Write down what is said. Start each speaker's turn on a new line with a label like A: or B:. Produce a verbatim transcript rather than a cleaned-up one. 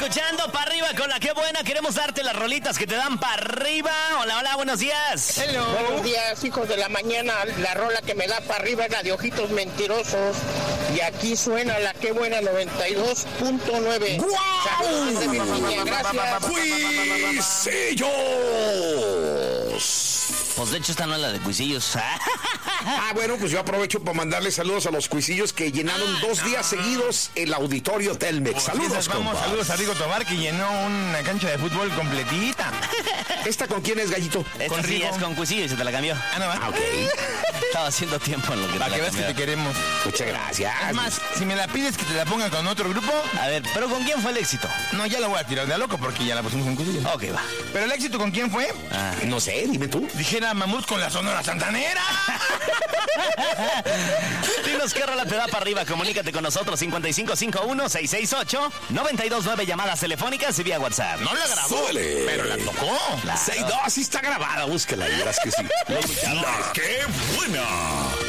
A: escuchando Pa' Arriba con la que buena. Queremos darte las rolitas que te dan pa' arriba. Hola, hola, buenos días.
B: Hello. Buenos días, hijos de la mañana. La rola que me da pa' arriba es la de Ojitos Mentirosos. Y aquí suena la que buena noventa y dos punto nueve.
C: ¡Guau!
B: Saludos desde Virginia, gracias.
C: ¡Cuisillos!
A: Pues de hecho esta no es la de Cuisillos.
C: Ah, bueno, pues yo aprovecho para mandarle saludos a los Cuisillos que llenaron dos días seguidos el auditorio Telmex. Saludos,
D: vamos,
C: compa.
D: saludos a Rigo Tobar, que llenó una cancha de fútbol completita.
C: ¿Esta con quién es, Gallito?
A: Esta
D: Con
A: sí
D: Rigo.
A: es con Cuisillos y se te la cambió.
D: Ah, no, va.
C: Ah, ok.
A: Estaba haciendo tiempo en lo que
D: Para
A: te
D: que
A: la
D: veas que te
A: cambió.
D: queremos.
C: Muchas gracias.
D: Es más, si me la pides que te la ponga con otro grupo,
A: A ver, ¿pero con quién fue el éxito?
D: no, ya la voy a tirar de a loco porque ya la pusimos en Cuisillos.
A: Ok, va.
D: Pero el éxito, ¿con quién fue?
A: Ah.
C: No sé, dime tú.
D: Dijera Mamut con la Sonora Santanera.
A: Dinos qué rola te da para arriba. Comunícate con nosotros. cincuenta y cinco cincuenta y uno, seiscientos sesenta y ocho, noventa y dos nueve llamadas telefónicas y vía WhatsApp.
D: No la grabó,
C: Súbele.
D: pero la tocó.
A: Claro.
C: seis dos, sí está grabada, búsquela y verás que sí.
E: La que buena.